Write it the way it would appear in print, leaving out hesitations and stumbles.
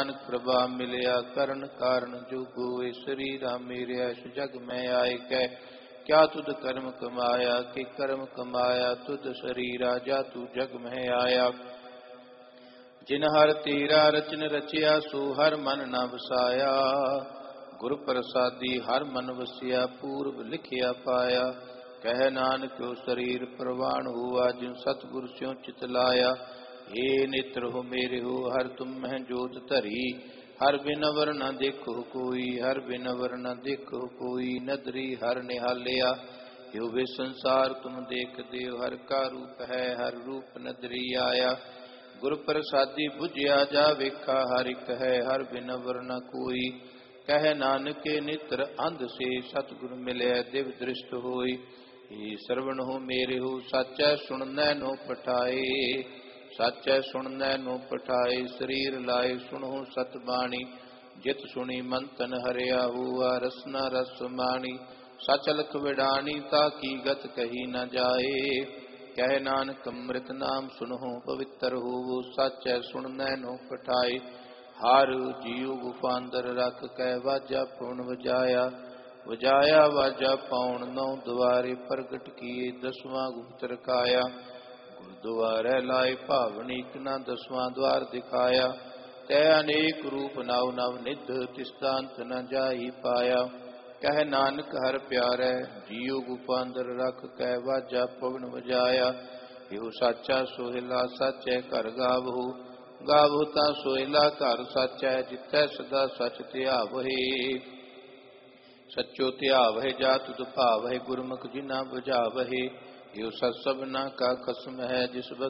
ਨਾਨਕ ਪ੍ਰਭਾ ਮਿਲਿਆ ਕਰਨ ਕਾਰਨ ਜੋਗੋਏ। ਸਰੀਰਾ ਮੇਰੇ ਇਸ ਜਗ ਮੈਂ ਆਏ ਕੈ ਕਿਆ ਤੁਧ ਕਰਮ ਕਮਾਇਆ। ਕਿ ਕਰਮ ਕਮਾਇਆ ਤੁਧ ਸਰੀਰਾ ਜਾ ਤੂੰ ਜਗ ਮੈਂ ਆਇਆ। ਜਿਨ ਹਰ ਤੇਰਾ ਰਚਨ ਰਚਿਆ ਸੋ ਹਰ ਮਨ ਨ ਵਸਾਇਆ। ਗੁਰ ਪ੍ਰਸਾਦੀ ਹਰ ਮਨ ਵਸਿਆ ਪੂਰਬ ਲਿਖਿਆ ਪਾਇਆ। ਕਹਿ ਨਾਨਕ ਓ ਸਰੀਰ ਪ੍ਰਵਾਣ ਹੁਆ ਜਿਨ ਸਤਿਗੁਰ ਸਿਉ ਚਿਤ ਲਾਇਆ। ਏ ਨੇਤਰ ਹੋ ਮੇਰੇ ਹੋ ਹਰ ਤੁਮ ਮਹਿ ਜੋਤ ਧਰੀ। ਹਰ ਬਿਨ ਅਵਰ ਨ ਦੇਖੋ ਕੋਈ ਹਰ ਬਿਨ ਅਵਰ ਨ ਦੇਖੋ ਕੋਈ। ਨਦਰੀ ਹਰ ਨਿਹਾਲਿਆ ਜੋ ਵੇ ਸੰਸਾਰ ਤੁਮ ਦੇਖਦੇ ਹੋ। ਹਰ ਕਾ ਰੂਪ ਹੈ ਹਰ ਰੂਪ ਨਦਰੀ ਆਇਆ। ਗੁਰ ਪ੍ਰਸਾਦੀ ਬੁਝਿਆ ਜਾ ਵੇਖਾ ਹਰ ਇੱਕ ਹੈ ਹਰ ਬਿਨ ਅਵਰ ਨ ਕੋਈ। ਕਹਿ ਨਾਨਕੇ ਨਿਤਰ ਅੰਧ ਸੇ ਸਤਿਗੁਰ ਮਿਲਿਆ ਦਿਵ ਦ੍ਰਿਸ਼ਟ ਹੋਈ। ਏ ਸਰਵਣ ਹੋ ਮੇਰੇ ਹੋ ਸਾਚੈ ਸੁਣਨੈ ਨੋ ਪਠਾਏ। ਸਾਚੈ ਸੁਣਨੈ ਨੋ ਪਠਾਏ ਸਰੀਰ ਲਾਏ ਸੁਣੋ ਸਤ ਬਾਣੀ। ਜਿਤ ਸੁਣੀ ਮਨ ਤਨ ਹਰਿਆ ਹੁਆ ਰਸਨਾ ਰਸ ਮਾਣੀ। ਸਚ ਲਖ ਵਿਡਾਣੀ ਤਾ ਕੀ ਗਤ ਕਹੀ ਨ ਜਾਏ। ਕਹਿ ਨਾਨਕ ਅੰਮ੍ਰਿਤ ਨਾਮ ਸੁਨਹੁ ਪਵਿੱਤਰ ਹੋਵੋ। ਸਾਚੈ ਸੁਣਨੈ ਨੋ ਪਠਾਏ। ਹਰ ਜੀਉ ਗੁਫਾ ਅੰਦਰ ਰਖ ਕੈ ਵਾਜਾ ਪਉਣ ਵਜਾਇਆ। ਵਜਾਇਆ ਵਾਜਾ ਪਾਉਣ ਨੌ ਦੁਆਰੇ ਪ੍ਰਗਟ ਕੀਏ। ਦਸਵਾਂ ਗੁਪਤ ਰਖਾਇਆ ਗੁਰਦੁਆਰੈ ਲਾਏ ਭਾਵਨੀ ਇਕ ਨਾ ਦਸਵਾਂ ਦੁਆਰ ਦਿਖਾਇਆ। ਤੈ ਅਨੇਕ ਰੂਪ ਨਵ ਨਵ ਨਿਧ ਤਿਸਦਾ ਅੰਤ ਨ ਜਾਈ ਪਾਇਆ। ਕਹਿ ਨਾਨਕ ਹਰ ਪਿਆਰੈ ਜੀਉ ਗੁਫਾ ਅੰਦਰ ਰਖ ਕੈ ਵਾਜਾ ਪਵਨ ਵਜਾਇਆ। ਇਹੋ ਸਾਚਾ ਸੋਹਿਲਾ ਸਾਚੈ ਘਰ ਗਾਵਹੁ। ਗਾਵਹੁ ਤਾਂ ਸੋਹਿਲਾ ਘਰ ਸਾਚੈ ਜਿਥੈ ਸਦਾ ਸਚ ਧਿਆਵਹਿ। ਸਚੋ ਧਿਆਵਹਿ ਜਾ ਤੁਧ ਭਾਵਹਿ ਗੁਰਮੁਖ ਜਿਨਾ ਬੁਝਾਵਹਿ। ਇਹੋ ਸਤ ਸਭਨਾ ਕਾ ਖਸਮ ਹੈ ਜਿਸ